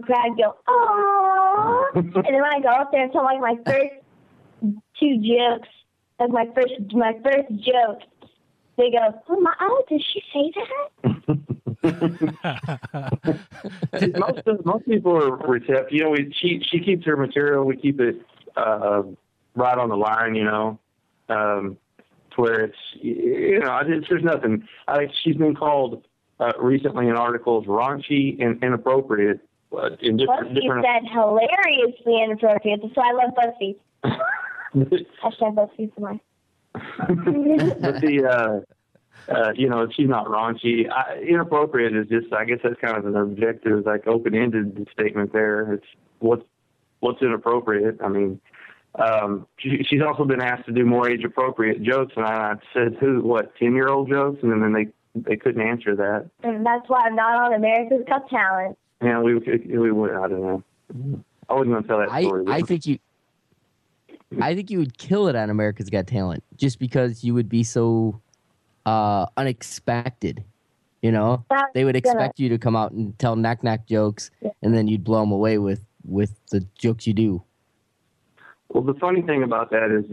crowd go, oh. And then when I go up there and tell like my first 2 jokes, like my first joke, they go, oh, did she say that? most people are receptive. You know, she keeps her material. We keep it right on the line. You know, to where it's there's nothing. She's been called recently in articles raunchy and inappropriate. In different. BuzzFeed said hilariously inappropriate. That's why I love BuzzFeed. Hashtag BuzzFeed for mine. But she's not raunchy. Inappropriate is just, I guess that's kind of an objective, like open-ended statement there. It's what's inappropriate. I mean, she's also been asked to do more age-appropriate jokes, and I said, 10-year-old jokes, and then they couldn't answer that. And that's why I'm not on America's Got Talent. Yeah, we would. I don't know. I wasn't going to tell that story. I think you would kill it on America's Got Talent just because you would be so unexpected. You know, they would expect you to come out and tell knock-knock jokes, and then you'd blow them away with the jokes you do. Well, the funny thing about that is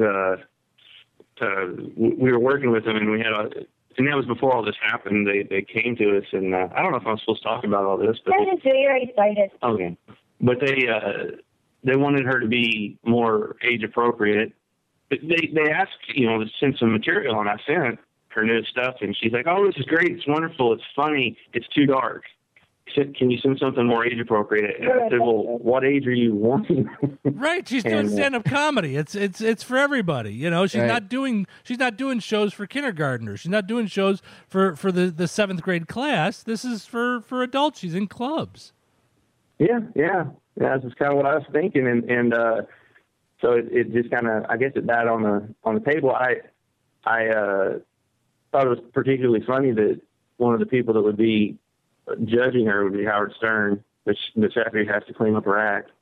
we were working with them, and we had and that was before all this happened. They came to us, and I don't know if I'm supposed to talk about all this, but I'm very excited. Okay, but they wanted her to be more age appropriate. But they asked, to send some material, and I sent her new stuff, and she's like, "Oh, this is great! It's wonderful! It's funny! It's too dark. Can you send something more age appropriate?" And I said, "Well, what age are you wanting?" Right, she's doing stand-up comedy. It's for everybody. She's not doing shows for kindergartners. She's not doing shows for the 7th grade class. This is for adults. She's in clubs. Yeah, that's just kind of what I was thinking, and so it just kind of, I guess, it died on the table. I thought it was particularly funny that one of the people that would be judging her would be Howard Stern, which after he has to clean up her act.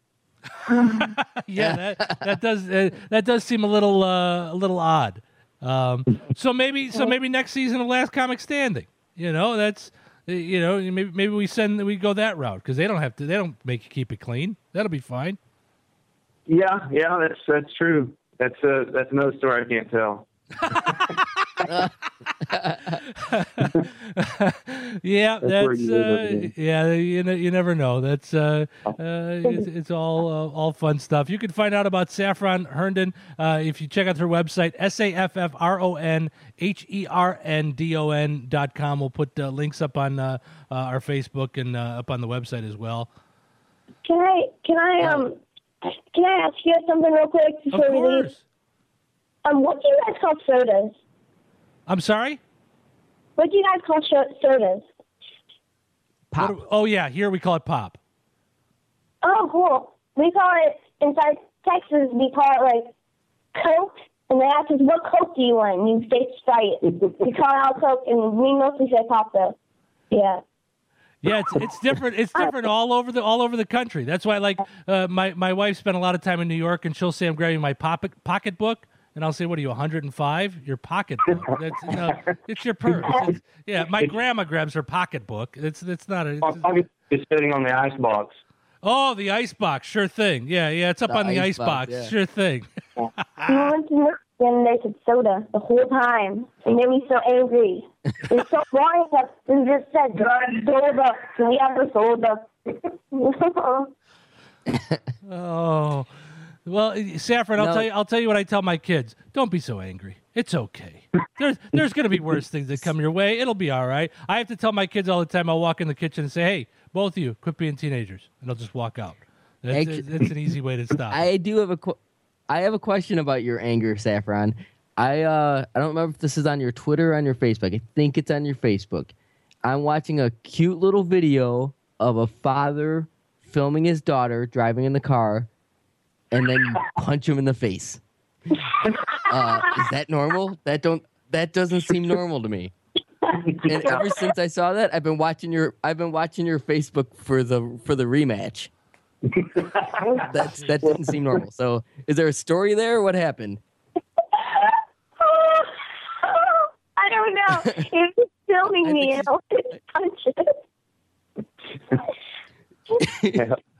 Yeah, that does seem a little odd. So maybe next season of Last Comic Standing. That's maybe we go that route because they don't make you keep it clean. That'll be fine. Yeah, that's true. That's another story I can't tell. Yeah, you never know. That's it's all fun stuff. You can find out about Saffron Herndon if you check out her website, SAFFRONHERNDON.com. We'll put links up on our Facebook and up on the website as well. Can I ask you something real quick before we leave? What do you guys call sodas? I'm sorry? What do you guys call sodas? Pop. Here we call it pop. Oh, cool. We call it, inside Texas, we call it, like, Coke. And they ask us, what Coke do you want? And you say Sprite. We call it out Coke, and we mostly say pop, though. Yeah. Yeah, it's different. It's different all over the country. That's why, like, my wife spent a lot of time in New York, and she'll say, "I'm grabbing my pocketbook," and I'll say, "What are you, 105? Your pocketbook? It's your purse." My grandma grabs her pocketbook. It's not a. It's sitting on the ice box. Oh, the ice box, sure thing. Yeah, it's up on the ice box, sure thing. We went to North and they said soda the whole time. It made me so angry. It's so boring that we just said soda. Can we have the soda? Oh. Well, Saffron, I'll tell you what I tell my kids. Don't be so angry. It's okay. There's going to be worse things that come your way. It'll be all right. I have to tell my kids all the time. I'll walk in the kitchen and say, "Hey, both of you, quit being teenagers," and they'll just walk out. That's an easy way to stop. I have a question about your anger, Saffron. I don't remember if this is on your Twitter or on your Facebook. I think it's on your Facebook. I'm watching a cute little video of a father filming his daughter driving in the car, and then you punch him in the face. Is that normal? That doesn't seem normal to me. And ever since I saw that, I've been watching your Facebook for the rematch. That didn't seem normal. So, is there a story there? What happened? I don't know. He was filming me and I was punching.